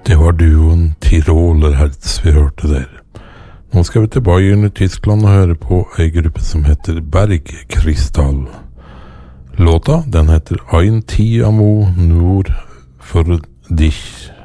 Det var duoen Tirolerherz vi hørte der. Nå skal vi til Bayern i Tyskland og høre på en gruppe som heter Bergkristall. Låta, den heter Ein Ti Amo Nur for dich.